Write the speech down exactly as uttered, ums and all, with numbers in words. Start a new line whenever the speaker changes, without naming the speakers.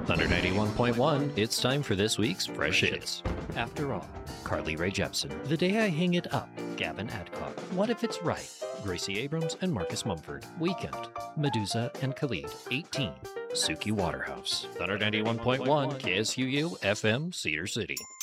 Thunder ninety-one point one, it's time for this week's Fresh Hits. After All, Carly Rae Jepsen. The Day I Hang It Up, Gavin Adcock. What If It's Right, Gracie Abrams and Marcus Mumford. Weekend, Medusa and Khalid. eighteen, Suki Waterhouse. Thunder ninety-one point one, K S U U, F M, Cedar City.